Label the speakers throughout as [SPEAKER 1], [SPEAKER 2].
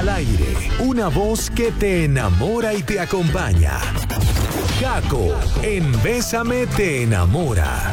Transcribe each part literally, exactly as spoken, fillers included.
[SPEAKER 1] al aire, una voz que te enamora y te acompaña. Jaco, en Bésame te enamora.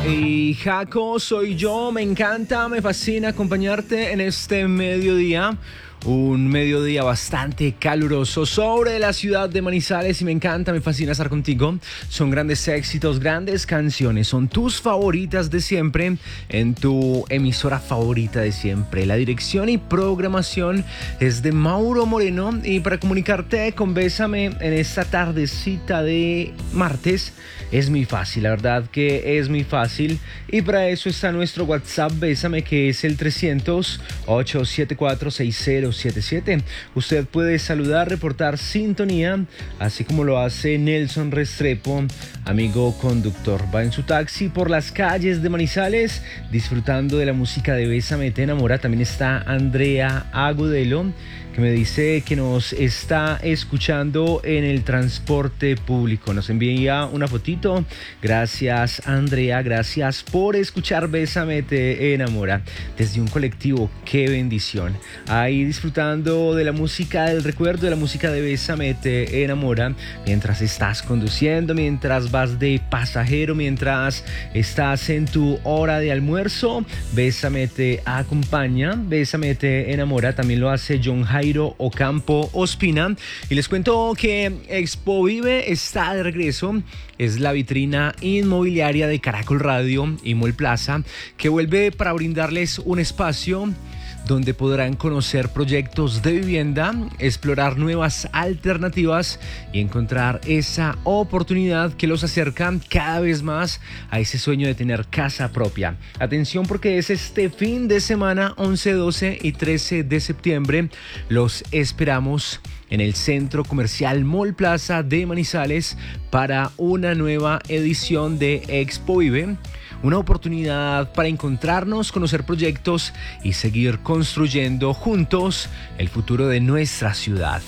[SPEAKER 2] Y Jaco, soy yo, me encanta, me fascina acompañarte en este mediodía. Un mediodía bastante caluroso sobre la ciudad de Manizales y me encanta, me fascina estar contigo. Son grandes éxitos, grandes canciones, son tus favoritas de siempre en tu emisora favorita de siempre. La dirección y programación es de Mauro Moreno y para comunicarte con Bésame en esta tardecita de martes es muy fácil, la verdad que es muy fácil y para eso está nuestro WhatsApp Bésame que es el trescientos, ochocientos setenta y cuatro, sesenta setenta y siete. Usted puede saludar, reportar sintonía, así como lo hace Nelson Restrepo, amigo conductor. Va en su taxi por las calles de Manizales, disfrutando de la música de Bésame te enamora. También está Andrea Agudelo, que me dice que nos está escuchando en el transporte público. Nos envía una fotito. Gracias, Andrea. Gracias por escuchar Bésame te enamora desde un colectivo. Qué bendición. Ahí disfrutando de la música del recuerdo, de la música de Bésame te enamora, mientras estás conduciendo, mientras vas de pasajero, mientras estás en tu hora de almuerzo. Bésame te acompaña. Bésame te enamora. También lo hace John Jairo Ocampo Ospina. Y les cuento que Expo Vive está de regreso. Es la vitrina inmobiliaria de Caracol Radio y Mall Plaza, que vuelve para brindarles un espacio donde podrán conocer proyectos de vivienda, explorar nuevas alternativas y encontrar esa oportunidad que los acerca cada vez más a ese sueño de tener casa propia. Atención, porque es este fin de semana, once, doce y trece de septiembre. Los esperamos en el Centro Comercial Mall Plaza de Manizales para una nueva edición de Expo Vive. Una oportunidad para encontrarnos, conocer proyectos y seguir construyendo juntos el futuro de nuestra ciudad.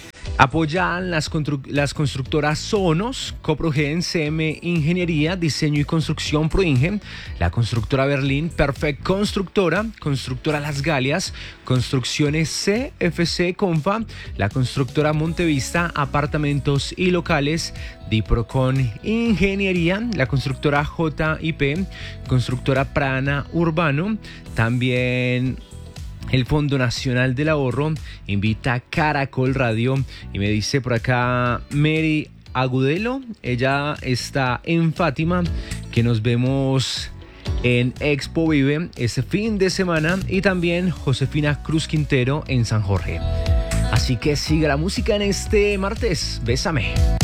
[SPEAKER 2] Apoyan las, constru- las constructoras Sonos, Coprogen, C M Ingeniería, Diseño y Construcción Proinge, la constructora Berlín, Perfect Constructora, constructora Las Galias, Construcciones C F C Confa, la constructora Montevista, Apartamentos y Locales, Diprocon Ingeniería, la constructora J I P, constructora Prana Urbano, también el Fondo Nacional del Ahorro invita a Caracol Radio y me dice por acá Mary Agudelo, ella está en Fátima, que nos vemos en Expo Vive este fin de semana y también Josefina Cruz Quintero en San Jorge. Así que siga la música en este martes. Bésame.